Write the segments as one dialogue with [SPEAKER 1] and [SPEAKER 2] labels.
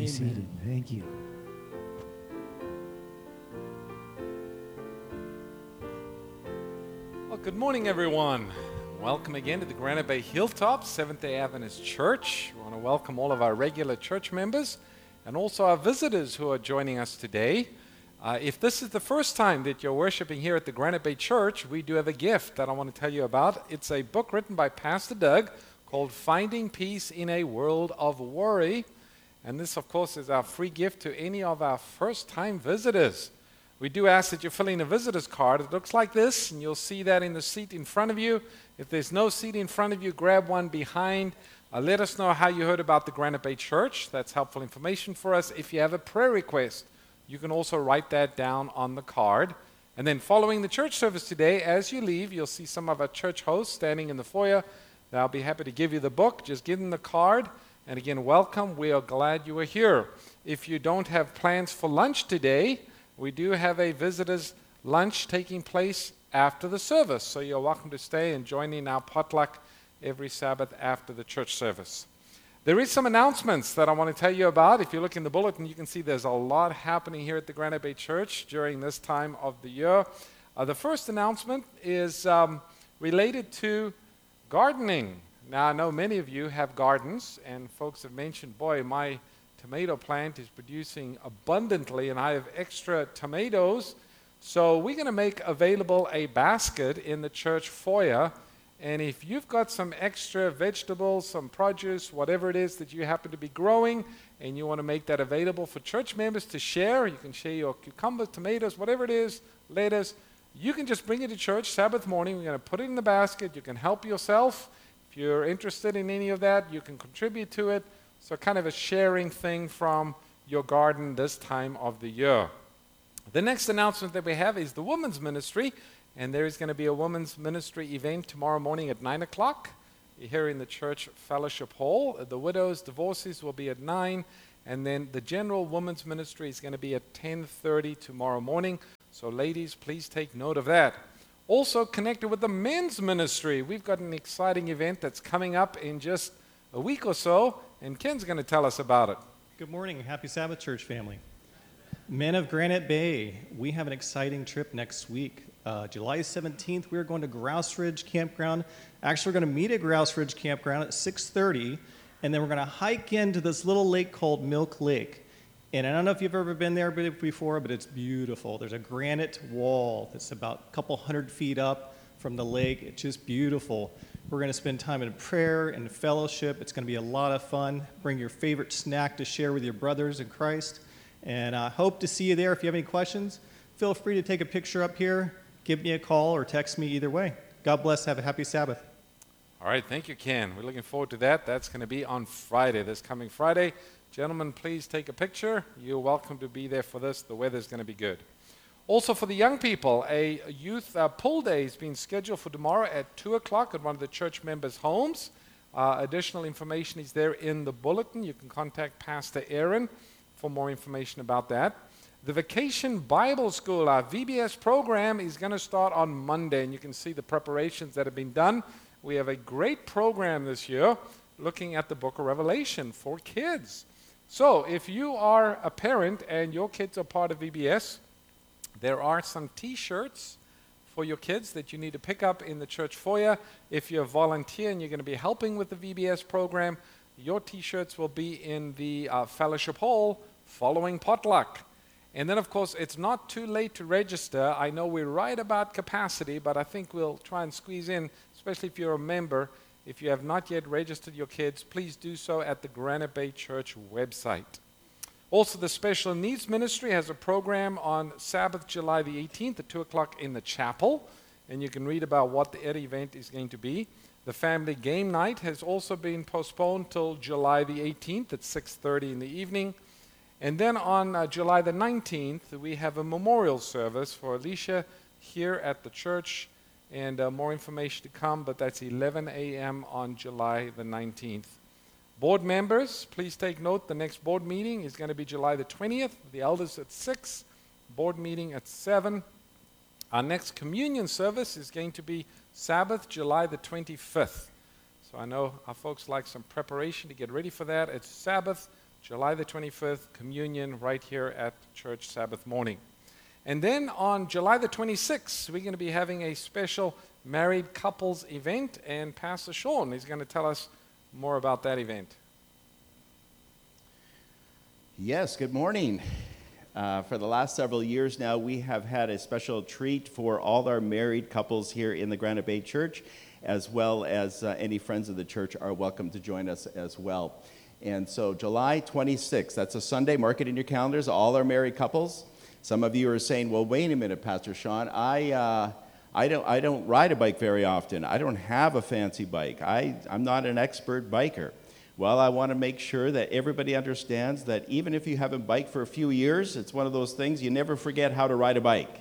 [SPEAKER 1] be seated. Thank you.
[SPEAKER 2] Well, good morning, everyone. Welcome again to the Granite Bay Hilltop Seventh-day Adventist Church. We want to welcome all of our regular church members and also our visitors who are joining us today. If this is the first time that you're worshiping here at the Granite Bay Church, we do have a gift that I want to tell you about. It's a book written by Pastor Doug called Finding Peace in a World of Worry. And this, of course, is our free gift to any of our first-time visitors. We do ask that you fill in a visitor's card. It looks like this, and you'll see that in the seat in front of you. If there's no seat in front of you, grab one behind. Let us know how you heard about the Granite Bay Church. That's helpful information for us. If you have a prayer request, you can also write that down on the card. And then following the church service today, as you leave, you'll see some of our church hosts standing in the foyer. They'll be happy to give you the book. Just give them the card. And again, welcome. We are glad you are here. If you don't have plans for lunch today, we do have a visitors' lunch taking place after the service. So you're welcome to stay and join in our potluck every Sabbath after the church service. There is some announcements that I want to tell you about. If you look in the bulletin, you can see there's a lot happening here at the Granite Bay Church during this time of the year. The first announcement is related to gardening. Now, I know many of you have gardens, and folks have mentioned, boy, my tomato plant is producing abundantly, and I have extra tomatoes. So we're going to make available a basket in the church foyer. And if you've got some extra vegetables, some produce, whatever it is that you happen to be growing, and you want to make that available for church members to share, you can share your cucumbers, tomatoes, whatever it is, lettuce. You can just bring it to church Sabbath morning. We're going to put it in the basket. You can help yourself. If you're interested in any of that, you can contribute to it. So kind of a sharing thing from your garden this time of the year. The next announcement that we have is the women's ministry. And there is going to be a women's ministry event tomorrow morning at 9 o'clock here in the church fellowship hall. The widows' divorces will be at 9, and then the general women's ministry is going to be at 10:30 tomorrow morning. So ladies, please take note of that. Also connected with the men's ministry, we've got an exciting event that's coming up in just a week or so, and Ken's going to tell us about it.
[SPEAKER 3] Good morning. Happy Sabbath, church family. Men of Granite Bay, we have an exciting trip next week. July 17th, we're going to Grouse Ridge Campground. Actually, we're going to meet at Grouse Ridge Campground at 6:30, and then we're going to hike into this little lake called Milk Lake. And I don't know if you've ever been there before, but it's beautiful. There's a granite wall that's about a couple hundred feet up from the lake. It's just beautiful. We're going to spend time in prayer and fellowship. It's going to be a lot of fun. Bring your favorite snack to share with your brothers in Christ. And I hope to see you there. If you have any questions, feel free to take a picture up here. Give me a call or text me either way. God bless. Have a happy Sabbath.
[SPEAKER 2] All right, thank you, Ken. We're looking forward to that. That's going to be on Friday, this coming Friday. Gentlemen, please take a picture. You're welcome to be there for this. The weather's going to be good. Also for the young people, a youth pool day is being scheduled for tomorrow at 2 o'clock at one of the church members' homes. Additional information is there in the bulletin. You can contact Pastor Aaron for more information about that. The Vacation Bible School, our VBS program, is going to start on Monday, and you can see the preparations that have been done. We have a great program this year looking at the book of Revelation for kids. So if you are a parent and your kids are part of VBS, there are some T-shirts for your kids that you need to pick up in the church foyer. If you're a volunteer and you're going to be helping with the VBS program, your T-shirts will be in the fellowship hall following potluck. And then, of course, it's not too late to register. I know we're right about capacity, but I think we'll try and squeeze in, especially if you're a member. If you have not yet registered your kids, please do so at the Granite Bay Church website. Also, the Special Needs Ministry has a program on Sabbath, July the 18th at 2 o'clock in the chapel, and you can read about what the event is going to be. The Family Game Night has also been postponed till July the 18th at 6:30 in the evening. And then on July the 19th, we have a memorial service for Alicia here at the church, and more information to come, but that's 11 a.m. on July the 19th. Board members, please take note, the next board meeting is going to be July the 20th, the elders at 6, board meeting at 7. Our next communion service is going to be Sabbath, July the 25th. So I know our folks like some preparation to get ready for that. It's Sabbath, July the 25th, communion right here at church Sabbath morning. And then on July the 26th, we're going to be having a special married couples event, and Pastor Sean is going to tell us more about that event.
[SPEAKER 1] Yes, good morning. For the last several years now, we have had a special treat for all our married couples here in the Granite Bay Church, as well as any friends of the church are welcome to join us as well. And so July 26th, that's a Sunday, mark it in your calendars, all our married couples. Some of you are saying, well, wait a minute, Pastor Sean, I don't ride a bike very often. I don't have a fancy bike. I'm not an expert biker. Well, I want to make sure that everybody understands that even if you haven't biked for a few years, it's one of those things you never forget how to ride a bike.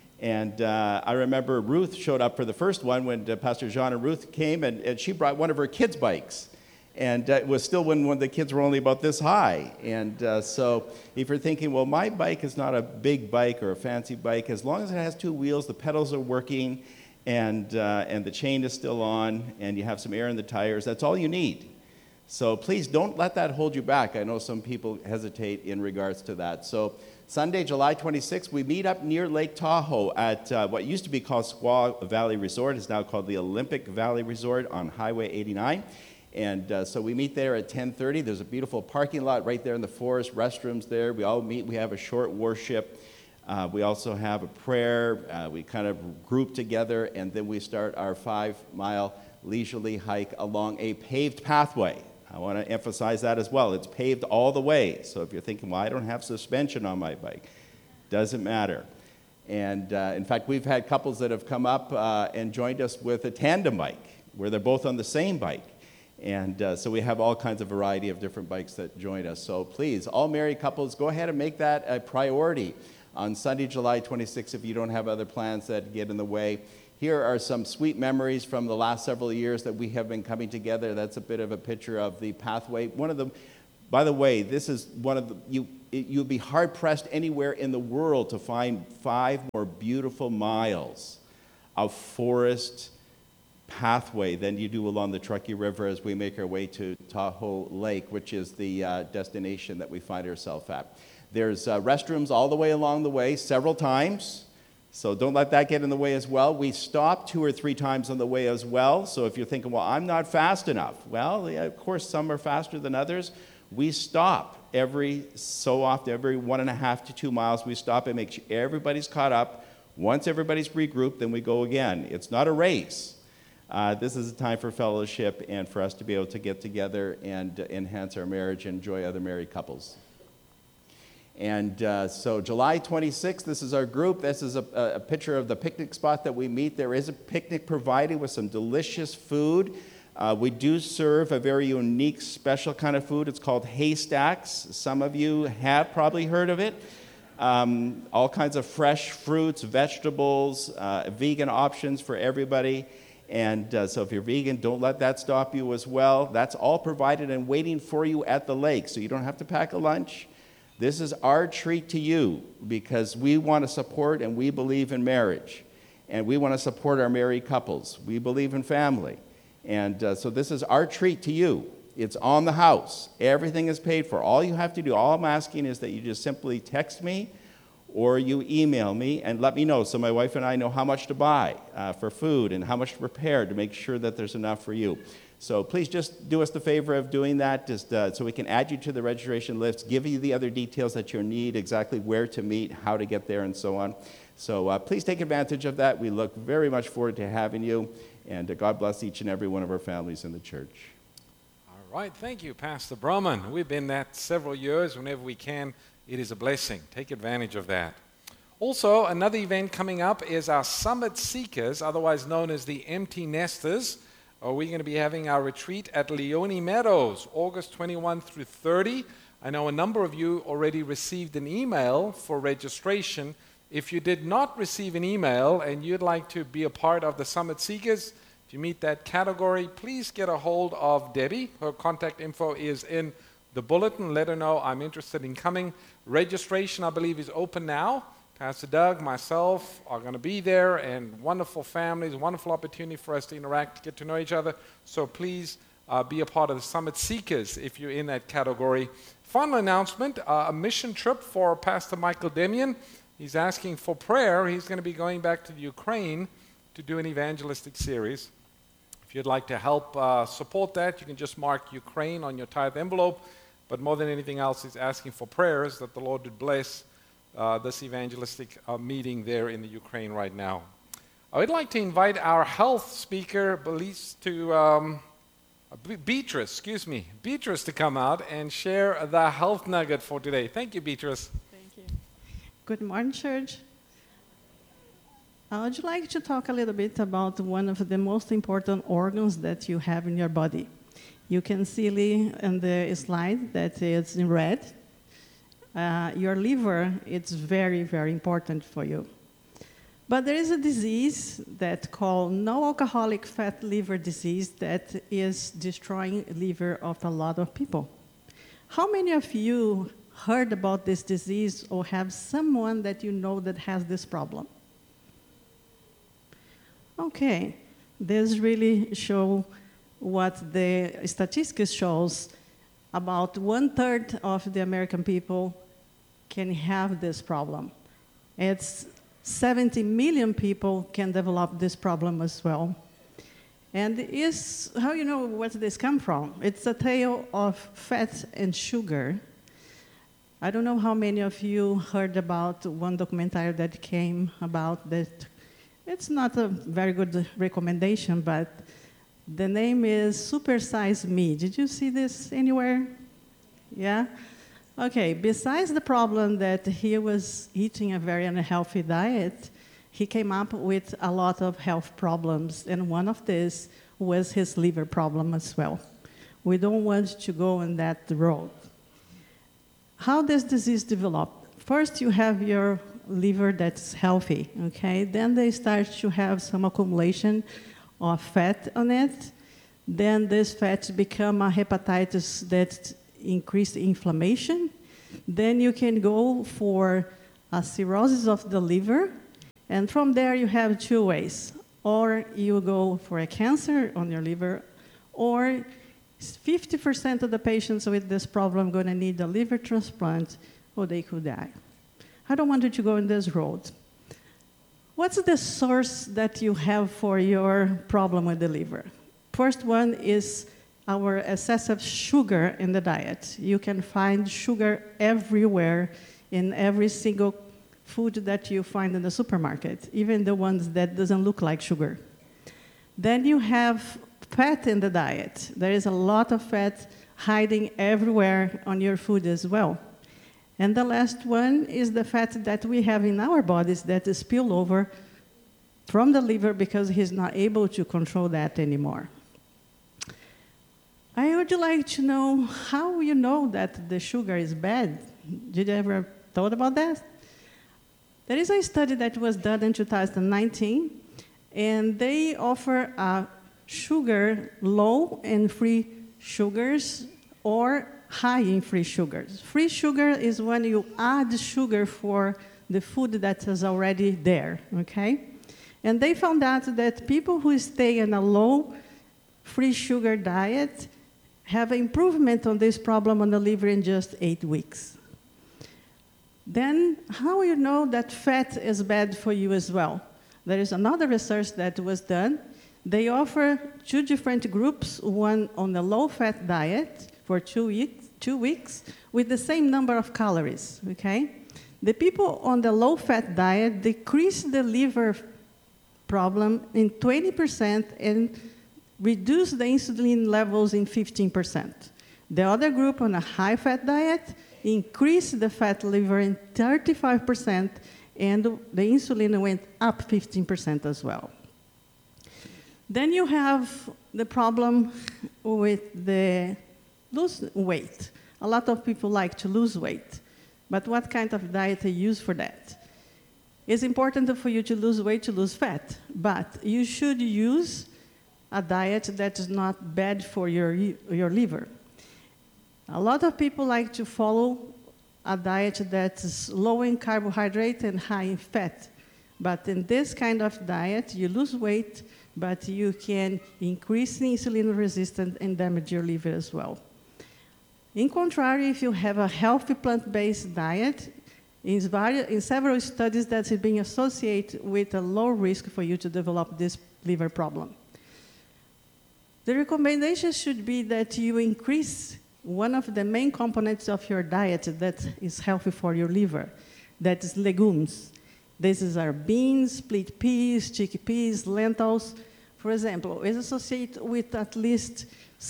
[SPEAKER 1] And I remember Ruth showed up for the first one when Pastor John and Ruth came, and she brought one of her kids' bikes. And it was still when the kids were only about this high. And so if you're thinking, well, my bike is not a big bike or a fancy bike, as long as it has two wheels, the pedals are working, and the chain is still on, and you have some air in the tires, that's all you need. So please don't let that hold you back. I know some people hesitate in regards to that. So Sunday, July 26th, we meet up near Lake Tahoe at what used to be called Squaw Valley Resort. It's now called the Olympic Valley Resort on Highway 89. And so we meet there at 10:30. There's a beautiful parking lot right there in the forest, restrooms there. We all meet. We have a short worship. We also have a prayer. We kind of group together, and then we start our 5-mile leisurely hike along a paved pathway. I want to emphasize that as well. It's paved all the way. So if you're thinking, well, I don't have suspension on my bike, doesn't matter. And in fact, we've had couples that have come up and joined us with a tandem bike, where they're both on the same bike. And so we have all kinds of variety of different bikes that join us. So please, all married couples, go ahead and make that a priority on Sunday, July 26th, if you don't have other plans that get in the way. Here are some sweet memories from the last several years that we have been coming together. That's a bit of a picture of the pathway. One of them, by the way, this is one of the, you'd be hard-pressed anywhere in the world to find 5 more beautiful miles of forest pathway than you do along the Truckee River as we make our way to Tahoe Lake, which is the destination that we find ourselves at. There's restrooms all the way along the way, several times, so don't let that get in the way as well. We stop 2 or 3 times on the way as well, so if you're thinking, well, I'm not fast enough. Well, yeah, of course, some are faster than others. We stop every so often, every 1.5 to 2 miles, we stop and make sure everybody's caught up. Once everybody's regrouped, then we go again. It's not a race. This is a time for fellowship and for us to be able to get together and enhance our marriage and enjoy other married couples. And so July 26th, this is our group. This is a picture of the picnic spot that we meet. There is a picnic provided with some delicious food. We do serve a very unique, special kind of food. It's called Haystacks. Some of you have probably heard of it. All kinds of fresh fruits, vegetables, vegan options for everybody. And so if you're vegan, don't let that stop you as well. That's all provided and waiting for you at the lake, so you don't have to pack a lunch. This is our treat to you because we want to support and we believe in marriage. And we want to support our married couples. We believe in family. And so this is our treat to you. It's on the house. Everything is paid for. All you have to do, all I'm asking is that you just simply text me or you email me and let me know so my wife and I know how much to buy for food and how much to prepare to make sure that there's enough for you. So please just do us the favor of doing that just so we can add you to the registration list, give you the other details that you need, exactly where to meet, how to get there, and so on. So please take advantage of that. We look very much forward to having you, and God bless each and every one of our families in the church.
[SPEAKER 2] All right, thank you, Pastor Brumman. We've been at several years. Whenever we can, it is a blessing. Take advantage of that. Also, another event coming up is our Summit Seekers, otherwise known as the Empty Nesters. We're going to be having our retreat at Leone Meadows, August 21 through 30. I know a number of you already received an email for registration. If you did not receive an email and you'd like to be a part of the Summit Seekers, if you meet that category, please get a hold of Debbie. Her contact info is in the bulletin. Let her know I'm interested in coming. Registration, I believe, is open now. Pastor Doug, myself are going to be there, and wonderful families, wonderful opportunity for us to interact, get to know each other. So please be a part of the Summit Seekers if you're in that category. Final announcement, a mission trip for Pastor Michael Demian. He's asking for prayer. He's going to be going back to the Ukraine to do an evangelistic series. If you'd like to help support that, you can just mark Ukraine on your tithe envelope. But more than anything else, he's asking for prayers that the Lord would bless this evangelistic meeting there in the Ukraine right now. I would like to invite our health speaker, Beatrice to come out and share the health nugget for today. Thank you, Beatrice.
[SPEAKER 4] Thank you. Good morning, church. I would like to talk a little bit about one of the most important organs that you have in your body. You can see in the slide that it's in red. Your liver, it's very, very important for you. But there is a disease that's called no-alcoholic fat liver disease that is destroying liver of a lot of people. How many of you heard about this disease or have someone that you know that has this problem? Okay, this really shows what the statistics shows. About 1/3 of the American people can have this problem. It's 70 million people can develop this problem as well. And how you know where this comes from? It's a tale of fat and sugar. I don't know how many of you heard about one documentary that came about that. It's not a very good recommendation, but the name is Super Size Me. Did you see this anywhere? Yeah? Okay, besides the problem that he was eating a very unhealthy diet, he came up with a lot of health problems, and one of these was his liver problem as well. We don't want to go on that road. How does disease develop? First, you have your liver that's healthy, okay? Then they start to have some accumulation of fat on it. Then this fat become a hepatitis that increase inflammation. Then you can go for a cirrhosis of the liver. And from there, you have two ways. Or you go for a cancer on your liver, or 50% of the patients with this problem are going to need a liver transplant, or they could die. I don't want you to go in this road. What's the source that you have for your problem with the liver? First one is our excessive sugar in the diet. You can find sugar everywhere in every single food that you find in the supermarket, even the ones that doesn't look like sugar. Then you have fat in the diet. There is a lot of fat hiding everywhere on your food as well. And the last one is the fat that we have in our bodies that is spilled over from the liver because he's not able to control that anymore. I would like to know how you know that the sugar is bad. Did you ever thought about that? There is a study that was done in 2019, and they offer sugar low in free sugars or high in free sugars. Free sugar is when you add sugar for the food that is already there, okay? And they found out that people who stay in a low free sugar diet have improvement on this problem on the liver in just 8 weeks. Then how you know that fat is bad for you as well? There is another research that was done. They offer 2 different groups, one on the low-fat diet for 2 weeks with the same number of calories, okay? The people on the low-fat diet decrease the liver problem in 20% and reduce the insulin levels in 15%. The other group on a high-fat diet increased the fat liver in 35%, and the insulin went up 15% as well. Then you have the problem with the lose weight. A lot of people like to lose weight, but what kind of diet they use for that? It's important for you to lose weight, to lose fat, but you should use a diet that is not bad for your liver. A lot of people like to follow a diet that is low in carbohydrate and high in fat. But in this kind of diet, you lose weight, but you can increase insulin resistance and damage your liver as well. In contrary, if you have a healthy plant-based diet, in several studies that have been associated with a low risk for you to develop this liver problem. The recommendation should be that you increase one of the main components of your diet that is healthy for your liver, that is legumes. These are beans, split peas, chickpeas, lentils. For example, is associated with at least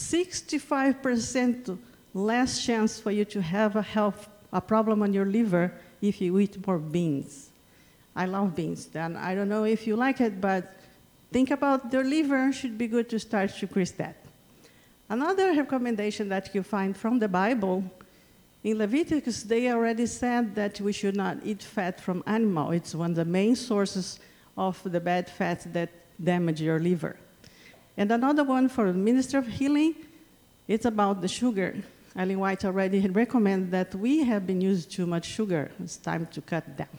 [SPEAKER 4] 65% less chance for you to have a problem on your liver if you eat more beans. I love beans. Then I don't know if you like it, but think about your liver. Should be good to start to increase that. Another recommendation that you find from the Bible, in Leviticus, they already said that we should not eat fat from animal. It's one of the main sources of the bad fat that damage your liver. And another one for the Minister of Healing, it's about the sugar. Ellen White already had recommended that we have been using too much sugar. It's time to cut down.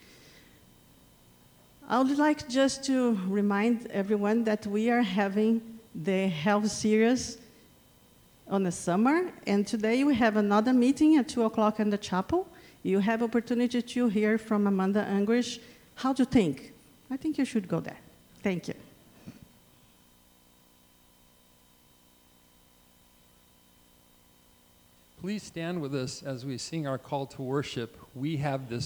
[SPEAKER 4] I would like just to remind everyone that we are having the health series on the summer, and today we have another meeting at 2 o'clock in the chapel. You have opportunity to hear from Amanda Anguish how to think. I think you should go there. Thank you.
[SPEAKER 5] Please stand with us as we sing our call to worship. We have this